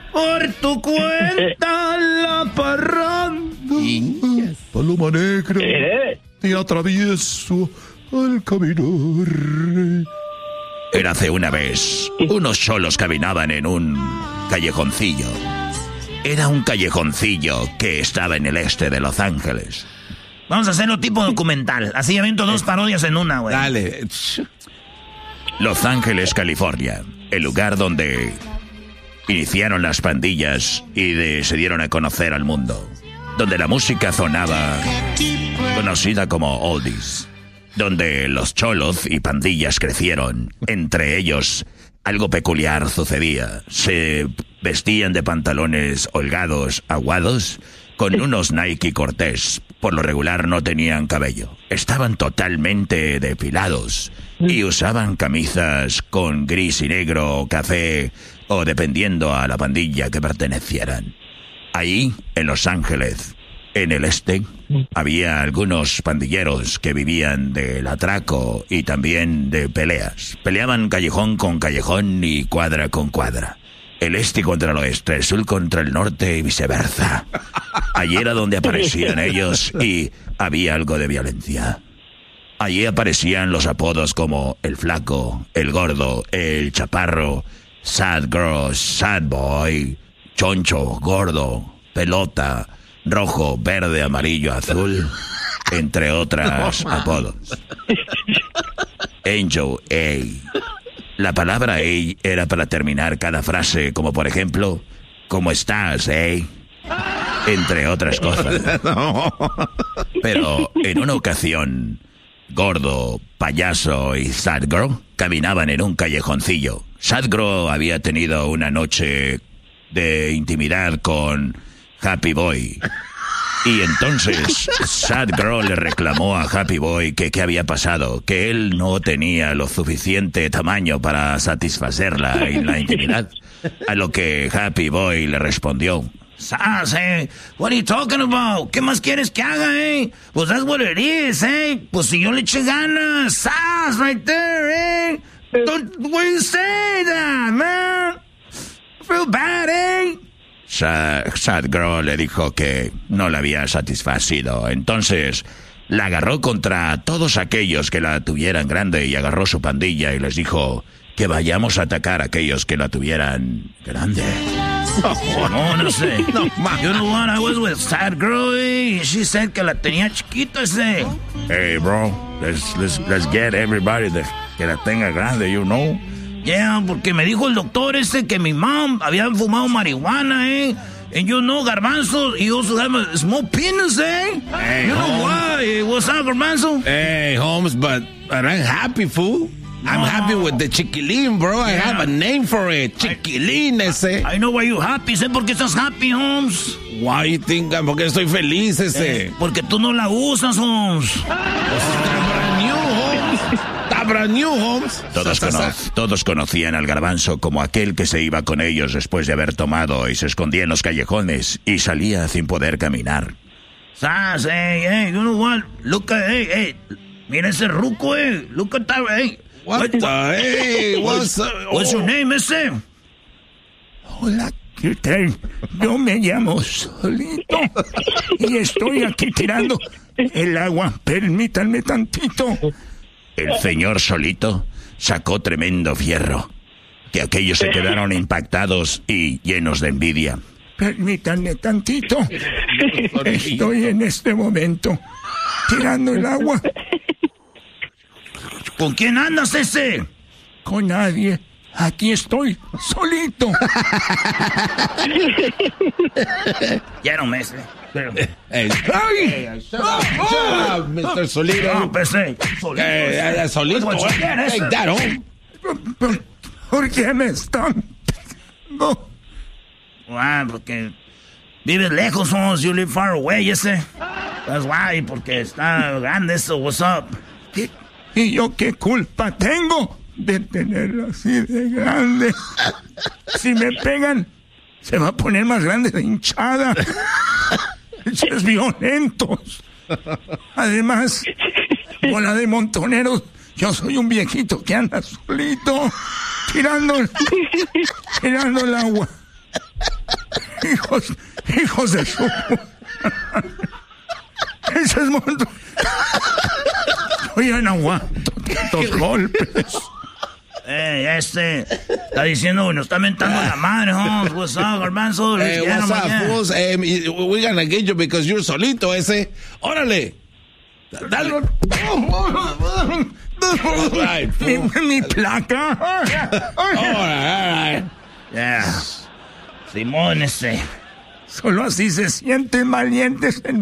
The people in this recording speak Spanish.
Por tu cuenta la parranda. Paloma negra, te atravieso al caminar. Érase una vez, unos cholos caminaban en un callejoncillo. Era un callejoncillo que estaba en el este de Los Ángeles. Vamos a hacerlo tipo documental. Así avento 2 parodias en una, güey. Dale. Los Ángeles, California. El lugar donde iniciaron las pandillas y se dieron a conocer al mundo. Donde la música sonaba conocida como oldies. Donde los cholos y pandillas crecieron. Entre ellos, algo peculiar sucedía. Se vestían de pantalones holgados, aguados, con unos Nike Cortés. Por lo regular no tenían cabello. Estaban totalmente depilados. Y usaban camisas con gris y negro, café, o dependiendo a la pandilla que pertenecieran. Ahí, en Los Ángeles, en el este, había algunos pandilleros que vivían del atraco y también de peleas. Peleaban callejón con callejón y cuadra con cuadra. El este contra el oeste, el sur contra el norte y viceversa. Allí era donde aparecían ellos y había algo de violencia. Allí aparecían los apodos como el flaco, el gordo, el chaparro, sad girl, sad boy, choncho, gordo, pelota, rojo, verde, amarillo, azul, entre otros apodos. Angel A. La palabra A era para terminar cada frase, como por ejemplo, ¿cómo estás, entre otras cosas. Pero en una ocasión, Gordo, Payaso y Sad Girl caminaban en un callejoncillo. Sad Girl había tenido una noche de intimidad con Happy Boy. Y entonces Sad Girl le reclamó a Happy Boy que qué había pasado, que él no tenía lo suficiente tamaño para satisfacerla en la intimidad. A lo que Happy Boy le respondió: Sas, what are you talking about? ¿Qué más quieres que haga, Pues that's what it is, Pues si yo le eché ganas, Sas, right there, Don't, why you say that, man? I feel bad, Sad Girl le dijo que no la había satisfacido. Entonces la agarró contra todos aquellos que la tuvieran grande y agarró su pandilla y les dijo que vayamos a atacar a aquellos que la tuvieran grande. No sé. You know what? I was with Sad Girl, and she said que la tenía chiquita, Hey, bro, let's get everybody que la tenga grande, you know. Yeah, porque me dijo el doctor que mi mom había fumado marihuana, And you know, Garbanzo, he also have a small penis, Hey, you know why? What's up, Garbanzo? Hey, Holmes, but I'm happy, fool. No. I'm happy with the chiquilín, bro. I have a name for it. Chiquilín, ese. I know why you happy. Sé por qué estás happy, Holmes. Why you think? Porque estoy feliz, ese. Porque tú no la usas, Holmes. Brand new, Holmes. Todos conocían al Garbanzo como aquel que se iba con ellos después de haber tomado y se escondía en los callejones y salía sin poder caminar. Sas, hey, you know what? Look at, hey, mira ese ruco, Look at that, What the, what's your name, ese? Hola, ¿qué tal? Yo me llamo Solito y estoy aquí tirando el agua. Permítanme tantito. El señor Solito sacó tremendo fierro, que aquellos se quedaron impactados y llenos de envidia. Permítanme tantito. Estoy en este momento tirando el agua. ¿Con quién andas, ese? Con nadie. Aquí estoy, solito. Ya no me sé. Hey, Mr. Solito. No, pese. Solito. Take that home. ¿Por qué me están? No. Porque vives lejos, Holmes. You live far away, ese. That's why, porque está grande eso. What's up? ¿Y yo qué culpa tengo de tenerlo así de grande? Si me pegan, se va a poner más grande de hinchada. Es violentos. Además, bola de montoneros, yo soy un viejito que anda solito tirando el agua. Hijos de su... Ese es mundo. Yo ya no aguanto tantos golpes. Está diciendo, nos está mentando la madre, huh? What's up, Garbanzo? What's up, fools? We're gonna get you because you're solito, ese. ¡Órale! Dale. Right, mi placa. All right. Yeah. Simón ese. Solo así se sienten valientes en